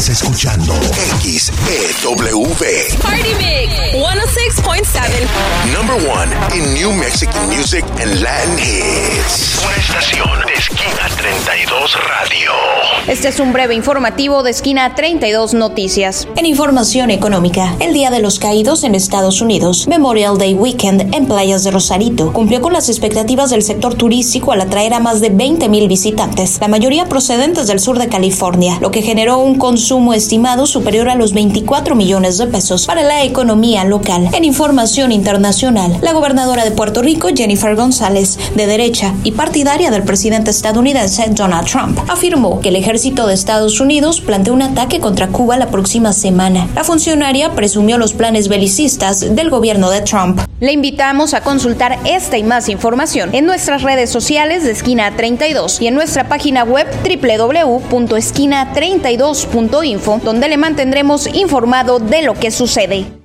Estás escuchando XEW. Party Mix 106.7. Number one in New Mexican music and Latin hits. Una estación de Esquina 32 Radio. Este es un breve informativo de Esquina 32 Noticias. En información económica, el Día de los Caídos en Estados Unidos, Memorial Day Weekend en Playas de Rosarito, cumplió con las expectativas del sector turístico al atraer a más de 20,000 visitantes, la mayoría procedentes del sur de California, lo que generó un consumo estimado superior a los 24 millones de pesos para la economía local. En información internacional, la gobernadora de Puerto Rico, Jennifer González, de derecha y partidaria del presidente estadounidense Donald Trump, afirmó que el ejército de Estados Unidos plantea un ataque contra Cuba la próxima semana. La funcionaria presumió los planes belicistas del gobierno de Trump. Le invitamos a consultar esta y más información en nuestras redes sociales de Esquina 32 y en nuestra página web www.esquina32.info, donde le mantendremos informado de lo que sucede.